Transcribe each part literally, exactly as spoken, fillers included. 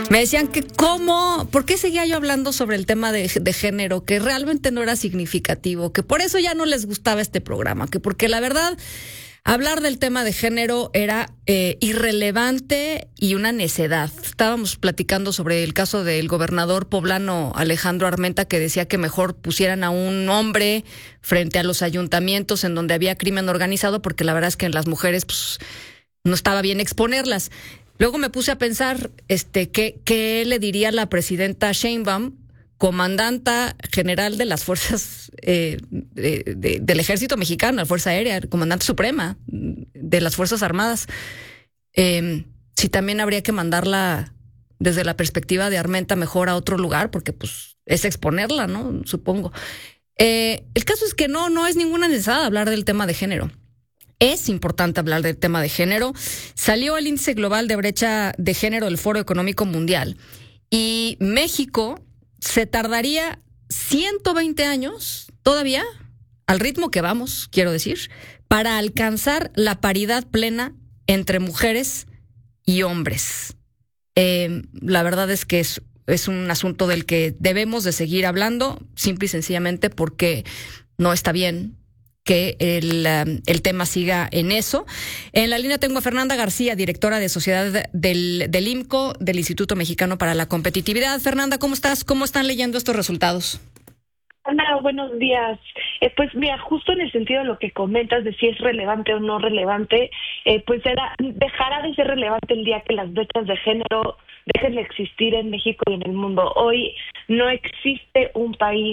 Me decían que cómo, ¿por qué seguía yo hablando sobre el tema de, de género? Que realmente no era significativo, que por eso ya no les gustaba este programa, que porque la verdad, hablar del tema de género era eh, irrelevante y una necedad. Estábamos platicando sobre el caso del gobernador poblano Alejandro Armenta, que decía que mejor pusieran a un hombre frente a los ayuntamientos en donde había crimen organizado, porque la verdad es que en las mujeres pues no estaba bien exponerlas. Luego me puse a pensar, este, ¿qué, qué le diría la presidenta Sheinbaum, comandanta general de las fuerzas eh, de, de, del Ejército Mexicano, la Fuerza Aérea, comandante suprema de las Fuerzas Armadas? Eh, si también habría que mandarla desde la perspectiva de Armenta mejor a otro lugar, porque pues es exponerla, ¿no? Supongo. Eh, el caso es que no, no es ninguna necesidad hablar del tema de género. Es importante hablar del tema de género. Salió el índice global de brecha de género del Foro Económico Mundial y México se tardaría ciento veinte años todavía, al ritmo que vamos, quiero decir, para alcanzar la paridad plena entre mujeres y hombres. Eh, la verdad es que es, es un asunto del que debemos de seguir hablando, simple y sencillamente porque no está bien que el, el tema siga en eso. En la línea tengo a Fernanda García, directora de Sociedad del, del I M C O, del Instituto Mexicano para la Competitividad. Fernanda, ¿cómo estás? ¿Cómo están leyendo estos resultados? Ana, buenos días. Eh, pues mira, justo en el sentido de lo que comentas de si es relevante o no relevante, eh, pues era, dejará de ser relevante el día que las brechas de género dejen de existir en México y en el mundo. Hoy no existe un país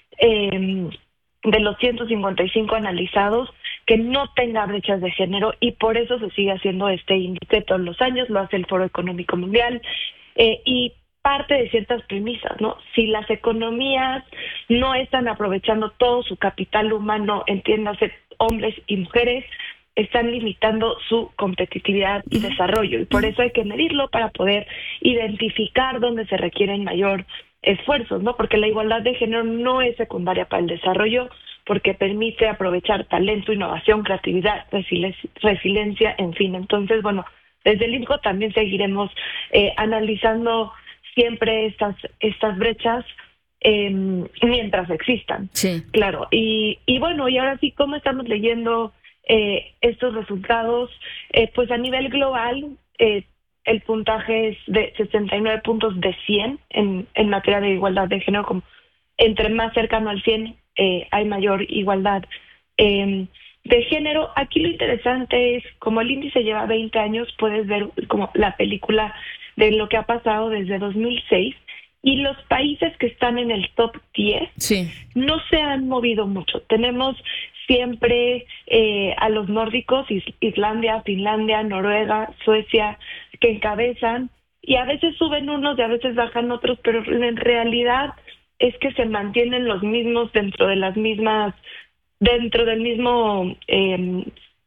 eh, de los ciento cincuenta y cinco analizados que no tenga brechas de género, y por eso se sigue haciendo este índice todos los años, lo hace el Foro Económico Mundial, eh, y parte de ciertas premisas, ¿no? Si las economías no están aprovechando todo su capital humano, entiéndase hombres y mujeres, están limitando su competitividad y desarrollo, y por eso hay que medirlo para poder identificar dónde se requieren mayor esfuerzos, ¿no? Porque la igualdad de género no es secundaria para el desarrollo, porque permite aprovechar talento, innovación, creatividad, resili- resiliencia, en fin. Entonces, bueno, desde el I M C O también seguiremos eh, analizando siempre estas estas brechas eh, mientras existan. Sí. Claro. Y, y bueno, y ahora sí, ¿cómo estamos leyendo eh, estos resultados? Eh, pues a nivel global, eh, el puntaje es de sesenta y nueve puntos de cien en, en materia de igualdad de género. Como entre más cercano al cien eh, hay mayor igualdad eh, de género. Aquí lo interesante es, como el índice lleva veinte años, puedes ver como la película de lo que ha pasado desde dos mil seis, y los países que están en el top diez sí. no se han movido mucho. Tenemos siempre eh, a los nórdicos, Is- Islandia, Finlandia, Noruega, Suecia, que encabezan, y a veces suben unos y a veces bajan otros, pero en realidad es que se mantienen los mismos dentro de las mismas, dentro del mismo eh,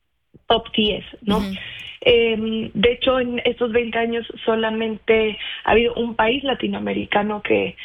top diez, ¿no? Uh-huh. Eh, de hecho, en estos veinte años solamente ha habido un país latinoamericano que,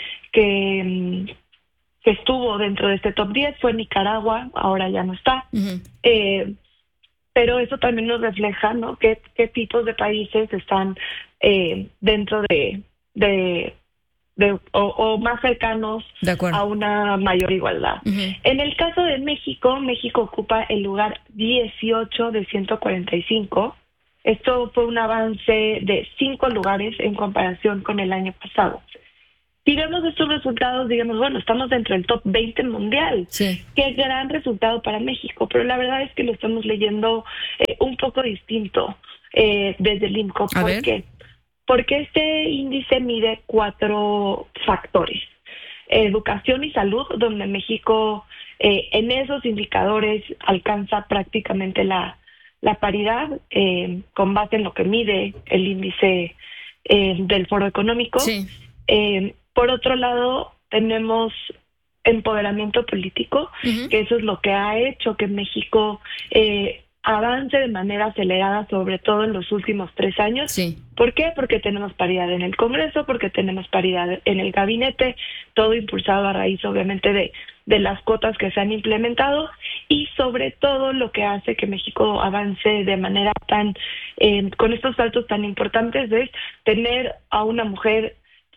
que, que estuvo dentro de este top diez, fue Nicaragua, ahora ya no está. Uh-huh. Eh, pero eso también nos refleja, ¿no?, qué, qué tipos de países están eh, dentro de, de, de o, o más cercanos a una mayor igualdad. Uh-huh. En el caso de México, México ocupa el lugar dieciocho de ciento cuarenta y cinco. Esto fue un avance de cinco lugares en comparación con el año pasado. Si vemos estos resultados, digamos, bueno, estamos dentro del top veinte mundial. Sí. Qué gran resultado para México, pero la verdad es que lo estamos leyendo eh, un poco distinto eh, desde el I M C O. A ¿Por ver. qué? Porque este índice mide cuatro factores. Educación y salud, donde México eh, en esos indicadores alcanza prácticamente la, la paridad eh, con base en lo que mide el índice eh, del Foro Económico. Sí. Eh, por otro lado, tenemos empoderamiento político, uh-huh. que eso es lo que ha hecho que México eh, avance de manera acelerada, sobre todo en los últimos tres años. Sí. ¿Por qué? Porque tenemos paridad en el Congreso, porque tenemos paridad en el gabinete, todo impulsado a raíz, obviamente, de, de las cuotas que se han implementado, y sobre todo lo que hace que México avance de manera tan, eh, con estos saltos tan importantes, es tener a una mujer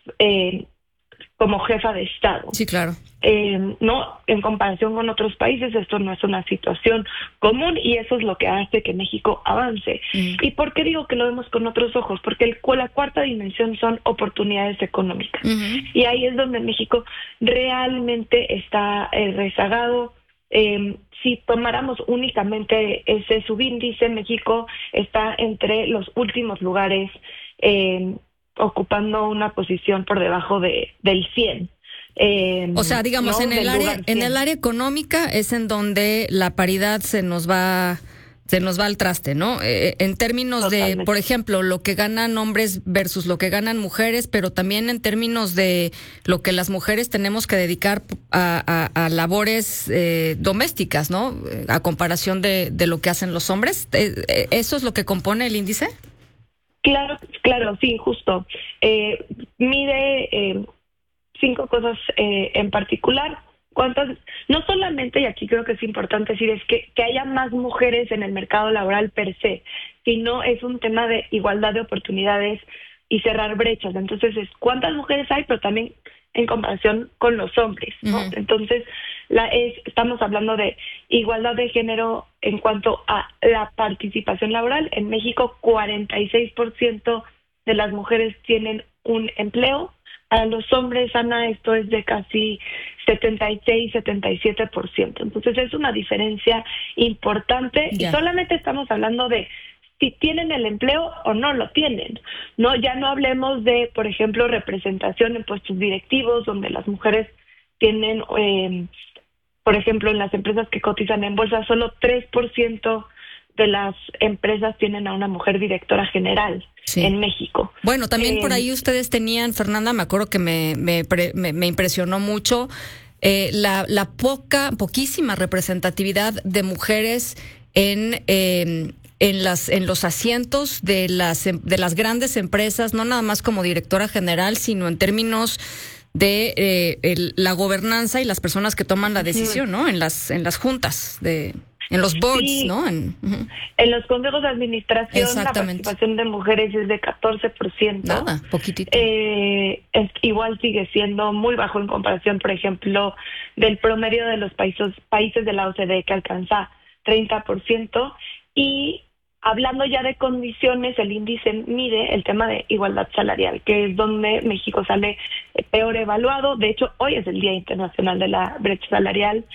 eh, como jefa de Estado. Sí, claro. Eh, no, en comparación con otros países, esto no es una situación común, y eso es lo que hace que México avance. Mm. ¿Y por qué digo que lo vemos con otros ojos? Porque el, la cuarta dimensión son oportunidades económicas. Uh-huh. Y ahí es donde México realmente está eh, rezagado. Eh, si tomáramos únicamente ese subíndice, México está entre los últimos lugares, eh, ocupando una posición por debajo de del cien. Eh, o sea, digamos, ¿no? en el área en el área económica es en donde la paridad se nos va se nos va al traste, ¿no? Eh, en términos Totalmente. de, por ejemplo, lo que ganan hombres versus lo que ganan mujeres, pero también en términos de lo que las mujeres tenemos que dedicar a, a, a labores eh, domésticas, ¿no? A comparación de, de lo que hacen los hombres. Eh, ¿Eso es lo que compone el índice? Claro, claro, sí, justo. Eh, mide eh, cinco cosas eh, en particular. ¿Cuántas? No solamente, y aquí creo que es importante decir, es que, que haya más mujeres en el mercado laboral per se, sino es un tema de igualdad de oportunidades y cerrar brechas. Entonces, es cuántas mujeres hay, pero también en comparación con los hombres, ¿no? Uh-huh. Entonces, la es estamos hablando de igualdad de género en cuanto a la participación laboral. En México, cuarenta y seis por ciento de las mujeres tienen un empleo. Para los hombres, Ana, esto es de casi setenta y seis, setenta y siete por ciento. Entonces, es una diferencia importante. Yeah. Y solamente estamos hablando de si tienen el empleo o no lo tienen. No, ya no hablemos de, por ejemplo, representación en puestos directivos, donde las mujeres tienen, eh, por ejemplo, en las empresas que cotizan en bolsa, solo tres por ciento de las empresas tienen a una mujer directora general. Sí. En México. Bueno, también eh, por ahí ustedes tenían, Fernanda, me acuerdo que me me, me, me impresionó mucho eh, la, la poca, poquísima representatividad de mujeres en eh, en las en los asientos de las de las grandes empresas, no nada más como directora general, sino en términos de eh, el, la gobernanza y las personas que toman la decisión, ¿no? En las en las juntas de En los boards, sí, ¿no? En, uh-huh. en los consejos de administración la participación de mujeres es de catorce por ciento. Nada, poquitito. Eh, es, igual sigue siendo muy bajo en comparación, por ejemplo, del promedio de los países, países de la O C D E, que alcanza treinta por ciento. Y hablando ya de condiciones, el índice mide el tema de igualdad salarial, que es donde México sale peor evaluado. De hecho, hoy es el Día Internacional de la Brecha Salarial.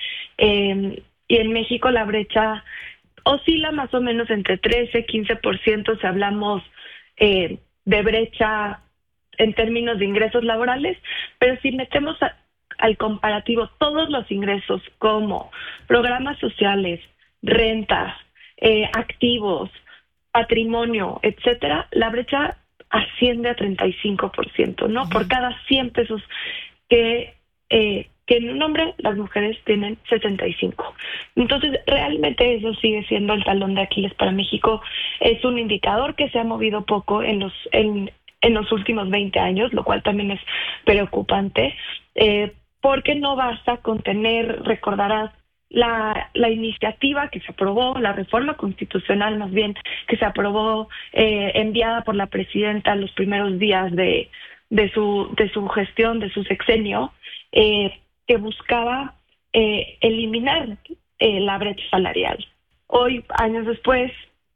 Eh, Y en México la brecha oscila más o menos entre trece y quince por ciento si hablamos eh, de brecha en términos de ingresos laborales, pero si metemos a, al comparativo todos los ingresos como programas sociales, rentas, eh, activos, patrimonio, etcétera, la brecha asciende a treinta y cinco por ciento, ¿no? Uh-huh. Por cada cien pesos que... Eh, que en un hombre las mujeres tienen sesenta y cinco. Entonces, realmente eso sigue siendo el talón de Aquiles para México. Es un indicador que se ha movido poco en los en, en los últimos veinte años, lo cual también es preocupante, eh, porque no basta con tener, recordarás, la, la iniciativa que se aprobó, la reforma constitucional más bien, que se aprobó, eh, enviada por la presidenta en los primeros días de, de, su, de su gestión, de su sexenio, eh, que buscaba eh, eliminar eh, la brecha salarial. Hoy, años después,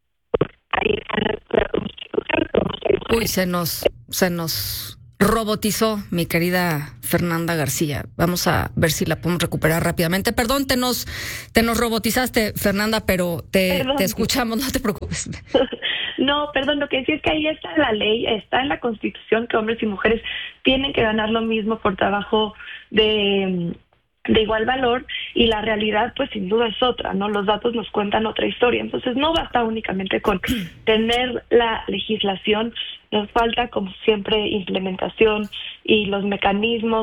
hay... Uy, se nos, se nos robotizó mi querida Fernanda García. Vamos a ver si la podemos recuperar rápidamente. Perdón, te nos, te nos robotizaste, Fernanda, pero te, te escuchamos, no te preocupes. No, perdón, lo que decía es que ahí está la ley, está en la Constitución que hombres y mujeres tienen que ganar lo mismo por trabajo de, de igual valor, y la realidad pues sin duda es otra, ¿no? Los datos nos cuentan otra historia. Entonces no basta únicamente con tener la legislación, nos falta como siempre implementación y los mecanismos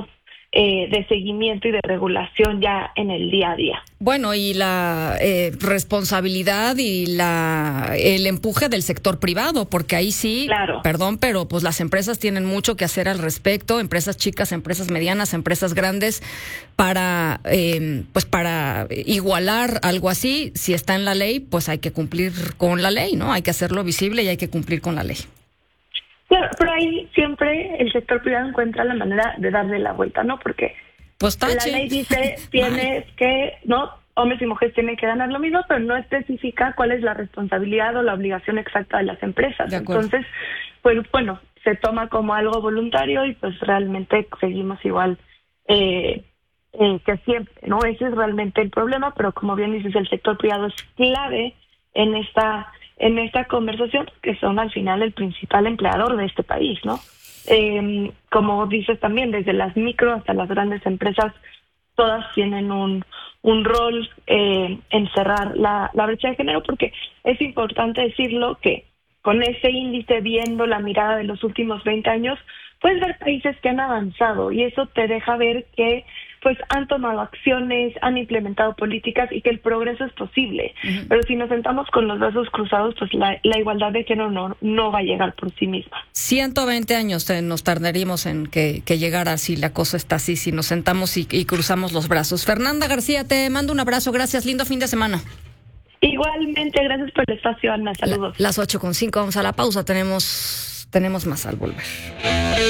eh, de seguimiento y de regulación ya en el día a día. Bueno, y la eh, responsabilidad y la el empuje del sector privado, porque ahí sí, claro. perdón, pero pues las empresas tienen mucho que hacer al respecto, empresas chicas, empresas medianas, empresas grandes, para eh, pues para igualar algo así. Si está en la ley, pues hay que cumplir con la ley, ¿no? Hay que hacerlo visible y hay que cumplir con la ley. Claro, pero ahí siempre el sector privado encuentra la manera de darle la vuelta, ¿no? Porque pues la ley dice tienes que, ¿no? Hombres y mujeres tienen que ganar lo mismo, pero no especifica cuál es la responsabilidad o la obligación exacta de las empresas. Entonces, pues bueno, se toma como algo voluntario y pues realmente seguimos igual eh, eh, que siempre, ¿no? Ese es realmente el problema, pero como bien dices, el sector privado es clave en esta en esta conversación, que son al final el principal empleador de este país, ¿no? Eh, como dices también, desde las micro hasta las grandes empresas, todas tienen un, un rol eh, en cerrar la, la brecha de género, porque es importante decirlo que con ese índice, viendo la mirada de los últimos veinte años, puedes ver países que han avanzado y eso te deja ver que pues han tomado acciones, han implementado políticas y que el progreso es posible. Uh-huh. Pero si nos sentamos con los brazos cruzados, pues la, la igualdad de género no, no va a llegar por sí misma. ciento veinte años eh, nos tardaríamos en que, que llegara si la cosa está así, si nos sentamos y, y cruzamos los brazos. Fernanda García, te mando un abrazo, gracias, lindo fin de semana. Igualmente, gracias por el espacio, Ana, saludos. La, las ocho con cinco, vamos a la pausa, tenemos, tenemos más al volver.